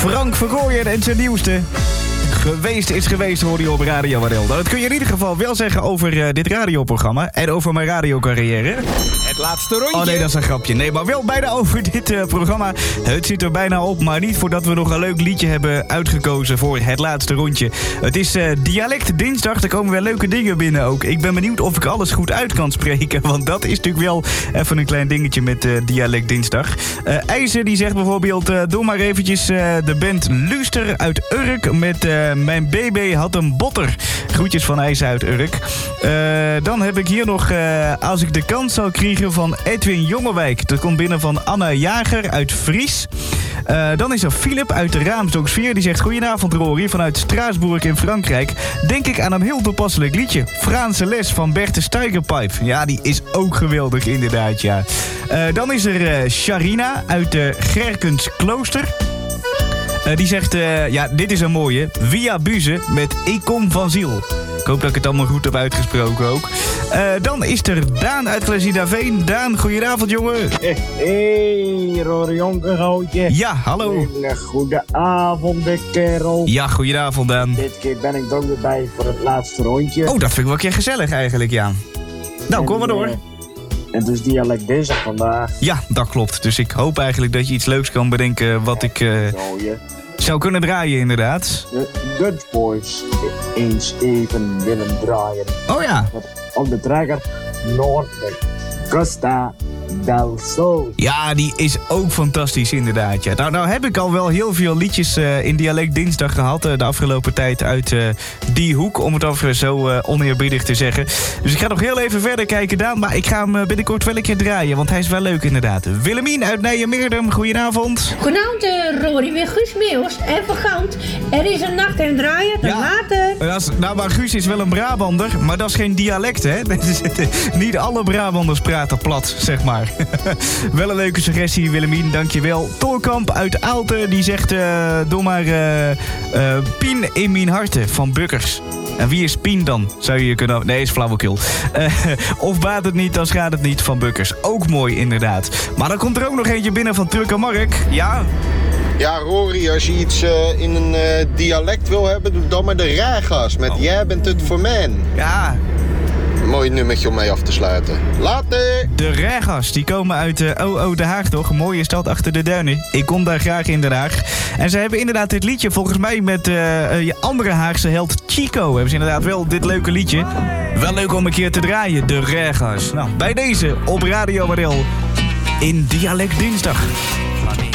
Frank Vergooyen en zijn nieuwste. Geweest is geweest, hoor je op Radio Wadel. Dat kun je in ieder geval wel zeggen over dit radioprogramma en over mijn radiocarrière. Het laatste rondje. Oh nee, dat is een grapje. Nee, maar wel bijna over dit programma. Het zit er bijna op, maar niet voordat we nog een leuk liedje hebben uitgekozen voor het laatste rondje. Het is Dialect Dinsdag, er komen weer leuke dingen binnen ook. Ik ben benieuwd of ik alles goed uit kan spreken, want dat is natuurlijk wel even een klein dingetje met Dialect Dinsdag. IJzer die zegt bijvoorbeeld, doe maar eventjes de band Luster uit Urk met Mijn baby had een botter. Groetjes van IJzer uit Urk. Dan heb ik hier nog Als ik de kans zou krijgen van Edwin Jongewijk. Dat komt binnen van Anna Jager uit Fries. Dan is er Philip uit de Raamsdonksfeer. Die zegt, goedenavond Rory, vanuit Straatsburg in Frankrijk. Denk ik aan een heel toepasselijk liedje. Franse les van Berthe Steigerpipe. Ja, die is ook geweldig inderdaad, ja. Dan is er Sharina uit de Gerkens Klooster. Die zegt, ja, dit is een mooie. Via Buze met Ik kom van ziel. Ik hoop dat ik het allemaal goed heb uitgesproken ook. Dan is er Daan uit Glazidaveen. Daan, goedenavond, jongen. Hey, Rory Jonkerhoutje. Ja, hallo. Goede avond, de kerel. Ja, goedenavond, Daan. Dit keer ben ik dan weer bij voor het laatste rondje. Oh, dat vind ik wel een keer gezellig eigenlijk, ja. Nou, kom maar door. En dus Dialect Dinsdag vandaag. Ja, dat klopt. Dus ik hoop eigenlijk dat je iets leuks kan bedenken wat ik zou kunnen draaien, inderdaad. De Dutch Boys eens even willen draaien. Oh ja. Op de trekker Noord de Costa del Sol. Ja, die is ook fantastisch inderdaad. Ja. Nou heb ik al wel heel veel liedjes in Dialect Dinsdag gehad de afgelopen tijd uit die hoek, om het even zo oneerbiedig te zeggen. Dus ik ga nog heel even verder kijken, Daan, maar ik ga hem binnenkort wel een keer draaien, want hij is wel leuk inderdaad. Willemien uit Nijmeerdum, goedenavond. Goedenavond Rory, weer Guus Meeuws en vergant. Er is een nacht en draaien, tot later. Maar Guus is wel een Brabander, maar dat is geen dialect, hè? Niet alle Brabanders praten plat, zeg maar. Wel een leuke suggestie, Willemien, dankjewel. Tolkamp uit Aalten, die zegt, doe maar Pien in mijn harten van Bukkers. En wie is Pien dan? Zou je kunnen... Nee, is flauwekul. Of baat het niet, dan schaadt het niet van Bukkers. Ook mooi, inderdaad. Maar dan komt er ook nog eentje binnen van Trucker Mark. Ja? Ja, Rory, als je iets in een dialect wil hebben, doe dan maar de Ragas met Jij bent het voor mij. Ja. Een mooi nummertje om mee af te sluiten. Later! De Ragas, die komen uit Den Haag toch? Een mooie stad achter de duinen. Ik kom daar graag in Den Haag. En ze hebben inderdaad dit liedje volgens mij met je andere Haagse held Chico. Hebben ze inderdaad wel dit leuke liedje. Wel leuk om een keer te draaien, de Ragas. Nou, bij deze op Radio Wadel in Dialect Dinsdag.